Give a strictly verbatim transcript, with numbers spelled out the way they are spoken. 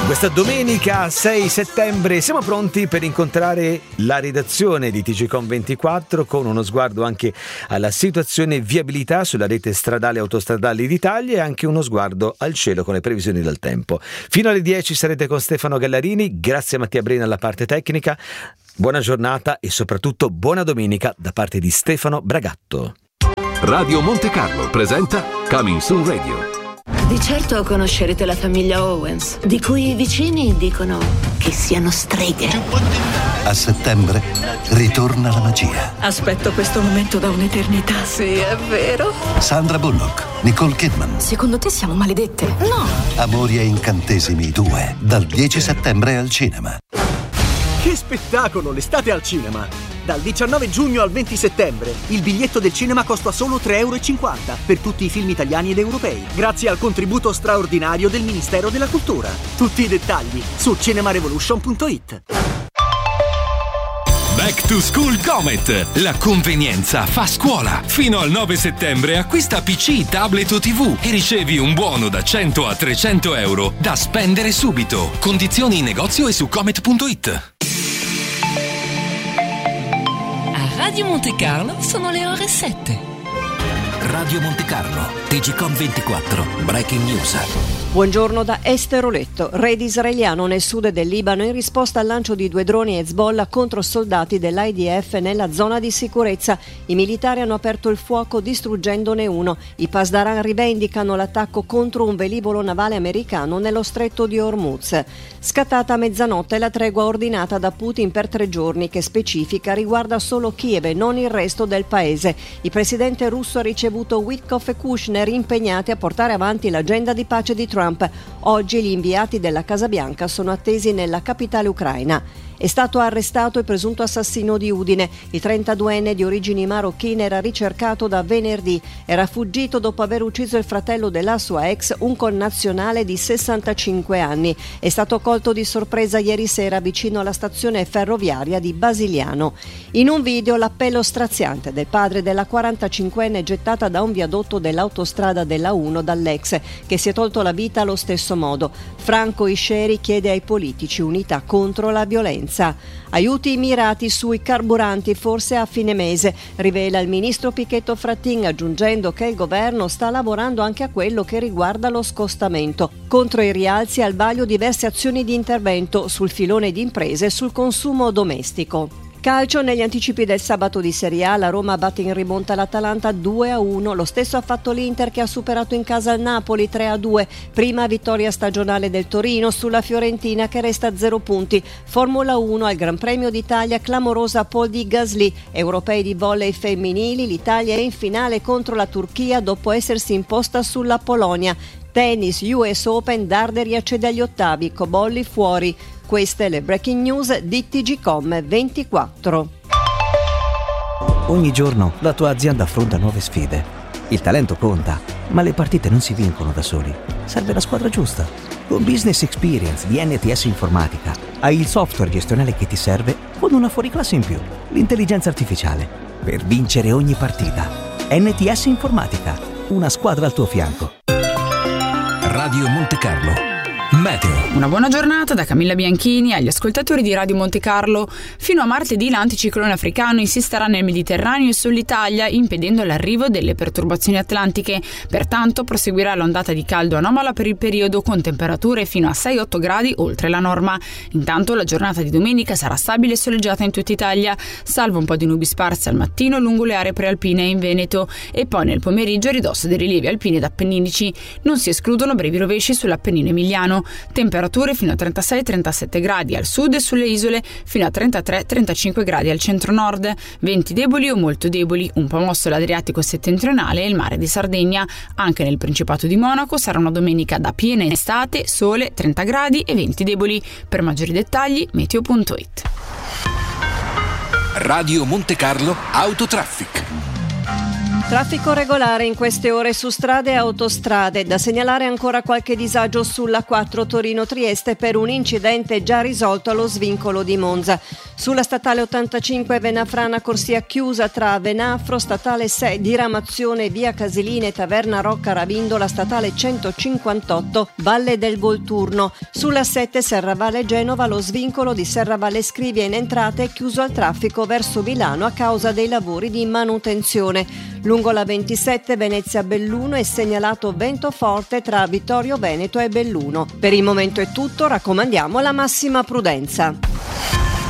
Questa domenica sei settembre siamo pronti per incontrare la redazione di T G Com ventiquattro con uno sguardo anche alla situazione viabilità sulla rete stradale e autostradale d'Italia e anche uno sguardo al cielo con le previsioni del tempo. Fino alle dieci sarete con Stefano Gallarini, grazie a Mattia Brena alla parte tecnica. Buona giornata e soprattutto buona domenica da parte di Stefano Bragatto. Radio Monte Carlo presenta Coming Soon Radio. Di certo conoscerete la famiglia Owens, di cui i vicini dicono che siano streghe. A settembre ritorna la magia. Aspetto questo momento da un'eternità. Sì, è vero. Sandra Bullock, Nicole Kidman. Secondo te siamo maledette? No. Amori e incantesimi due, dal dieci settembre al cinema. Che spettacolo, l'estate al cinema! Dal diciannove giugno al venti settembre il biglietto del cinema costa solo tre e cinquanta euro per tutti i film italiani ed europei, grazie al contributo straordinario del Ministero della Cultura. Tutti i dettagli su cinemarevolution punto it. Back to School Comet. La convenienza fa scuola. Fino al nove settembre acquista P C, tablet o tivù e ricevi un buono da cento a trecento euro da spendere subito. Condizioni in negozio e su comet punto it. Radio Monte Carlo sono le ore sette. Radio Monte Carlo, T G Com ventiquattro, Breaking News. Buongiorno da Esther Oletto. Raid israeliano nel sud del Libano in risposta al lancio di due droni Hezbollah contro soldati dell'I D F nella zona di sicurezza. I militari hanno aperto il fuoco distruggendone uno. I Pasdaran rivendicano l'attacco contro un velivolo navale americano nello stretto di Hormuz. Scattata a mezzanotte la tregua ordinata da Putin per tre giorni, che specifica riguarda solo Kiev e non il resto del paese. Il presidente russo ha ricevuto Witkoff e Kushner impegnati a portare avanti l'agenda di pace di Trump. Oggi gli inviati della Casa Bianca sono attesi nella capitale ucraina. È stato arrestato il presunto assassino di Udine. Il trentaduenne di origini marocchine era ricercato da venerdì. Era fuggito dopo aver ucciso il fratello della sua ex, un connazionale di sessantacinque anni. È stato colto di sorpresa ieri sera vicino alla stazione ferroviaria di Basiliano. In un video l'appello straziante del padre della quarantacinquenne gettata da un viadotto dell'autostrada della uno dall'ex, che si è tolto la vita allo stesso modo. Franco Isceri chiede ai politici unità contro la violenza. Aiuti mirati sui carburanti forse a fine mese, rivela il ministro Pichetto Frattin, aggiungendo che il governo sta lavorando anche a quello che riguarda lo scostamento. Contro i rialzi al vaglio diverse azioni di intervento sul filone di imprese e sul consumo domestico. Calcio, negli anticipi del sabato di Serie A, la Roma batte in rimonta l'Atalanta due a uno, lo stesso ha fatto l'Inter che ha superato in casa il Napoli tre a due, prima vittoria stagionale del Torino sulla Fiorentina che resta a zero punti. Formula uno al Gran Premio d'Italia, clamorosa pole di Gasly, europei di volley femminili, l'Italia è in finale contro la Turchia dopo essersi imposta sulla Polonia. Tennis, U S Open, Darderi accede agli ottavi, Cobolli fuori. Queste le breaking news di T G Com ventiquattro. Ogni giorno la tua azienda affronta nuove sfide. Il talento conta, ma le partite non si vincono da soli. Serve la squadra giusta. Con Business Experience di N T S Informatica hai il software gestionale che ti serve con una fuoriclasse in più, l'intelligenza artificiale, per vincere ogni partita. N T S Informatica, una squadra al tuo fianco. Radio Monte Carlo. Meteo. Una buona giornata da Camilla Bianchini agli ascoltatori di Radio Monte Carlo. Fino a martedì l'anticiclone africano insisterà nel Mediterraneo e sull'Italia, impedendo l'arrivo delle perturbazioni atlantiche. Pertanto proseguirà l'ondata di caldo anomala per il periodo, con temperature fino a sei otto gradi oltre la norma. Intanto la giornata di domenica sarà stabile e soleggiata in tutta Italia, salvo un po' di nubi sparse al mattino lungo le aree prealpine e in Veneto, e poi nel pomeriggio a ridosso dei rilievi alpini ed appenninici. Non si escludono brevi rovesci sull'Appennino emiliano. Temperature fino a trentasei trentasette gradi al sud e sulle isole, fino a trentatré trentacinque gradi al centro-nord. Venti deboli o molto deboli, un po' mosso l'Adriatico settentrionale e il mare di Sardegna. Anche nel Principato di Monaco sarà una domenica da piena in estate, sole, trenta gradi e venti deboli. Per maggiori dettagli meteo punto it. Radio Monte Carlo Autotraffic. Traffico regolare in queste ore su strade e autostrade. Da segnalare ancora qualche disagio sulla quattro Torino-Trieste per un incidente già risolto allo svincolo di Monza. Sulla statale ottantacinque Venafrana Corsia chiusa tra Venafro, statale sei Diramazione, via Casilina e Taverna Rocca Ravindola, statale centocinquantotto Valle del Volturno. Sulla sette Serravalle Genova lo svincolo di Serravalle Scrivia in entrata è chiuso al traffico verso Milano a causa dei lavori di manutenzione. Lungo la ventisette Venezia-Belluno è segnalato vento forte tra Vittorio Veneto e Belluno. Per il momento è tutto, raccomandiamo la massima prudenza.